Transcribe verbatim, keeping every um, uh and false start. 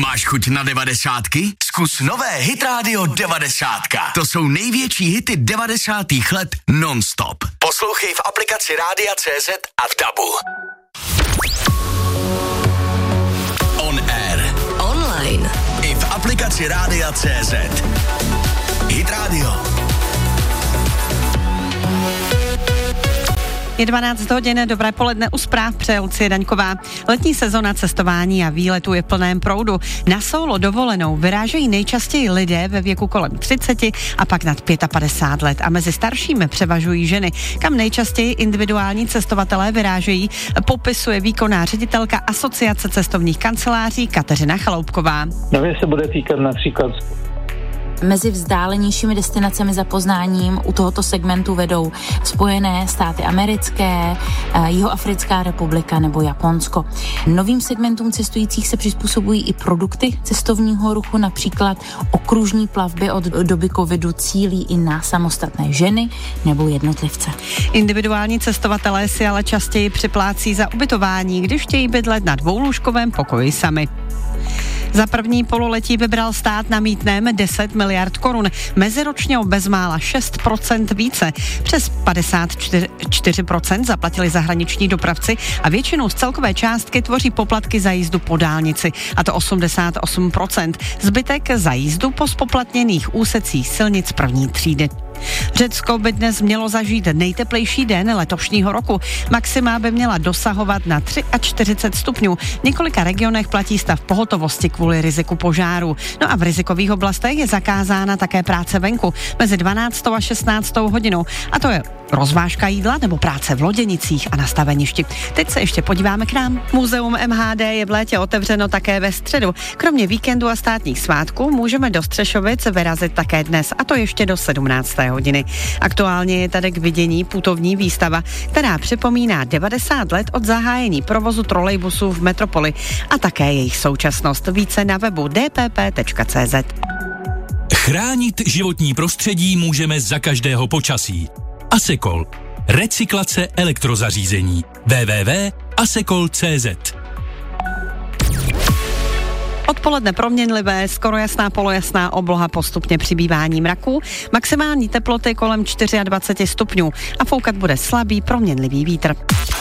Máš chuť na devadesátky? Zkus nové Hit Radio devadesátka. To jsou největší hity devadesátých let non-stop. Poslouchej v aplikaci Rádia C Z a v Dabu. On air. Online. I v aplikaci Rádia C Z. Hit Radio. Je dvanáct hodin, dobré poledne, u zpráv přeje Lucie Daňková. Letní sezona cestování a výletů je v plném proudu. Na solo dovolenou vyrážejí nejčastěji lidé ve věku kolem třiceti a pak nad padesát pět let a mezi staršími převažují ženy. Kam nejčastěji individuální cestovatelé vyrážejí, popisuje výkonná ředitelka Asociace cestovních kanceláří Kateřina Chaloupková. Nově se bude týkat například Mezi vzdálenějšími destinacemi za poznáním u tohoto segmentu vedou Spojené státy americké, Jihoafrická republika nebo Japonsko. Novým segmentům cestujících se přizpůsobují i produkty cestovního ruchu, například okružní plavby od doby covidu cílí i na samostatné ženy nebo jednotlivce. Individuální cestovatelé si ale častěji připlácí za ubytování, když chtějí bydlet na dvoulůžkovém pokoji sami. Za první pololetí vybral stát na mýtném deset miliard korun, meziročně o bezmála šest procent více. Přes padesát čtyři procent zaplatili zahraniční dopravci a většinu z celkové částky tvoří poplatky za jízdu po dálnici, a to osmdesát osm procent. Zbytek za jízdu po zpoplatněných úsecích silnic první třídy. Řecko by dnes mělo zažít nejteplejší den letošního roku. Maxima by měla dosahovat na čtyřicet tři stupňů. V několika regionech platí stav pohotovosti kvůli riziku požáru. No a v rizikových oblastech je zakázána také práce venku mezi dvanáctou a šestnáctou hodinou. A to je rozvážka jídla nebo práce v loděnicích a na staveništi. Teď se ještě podíváme k nám. Muzeum M H D je v létě otevřeno také ve středu. Kromě víkendu a státních svátků můžeme do Střešovic vyrazit také dnes, a to ještě do sedmnácté hodiny. Aktuálně je tady k vidění putovní výstava, která připomíná devadesát let od zahájení provozu trolejbusů v metropoli a také jejich současnost. Více na webu d p p tečka c z. Chránit životní prostředí můžeme za každého počasí. Asekol. Recyklace elektrozařízení. w w w tečka asekol tečka c z. Odpoledne proměnlivé, skoro jasná, polojasná obloha, postupně přibývání mraků, maximální teploty kolem dvacet čtyři stupňů a foukat bude slabý proměnlivý vítr.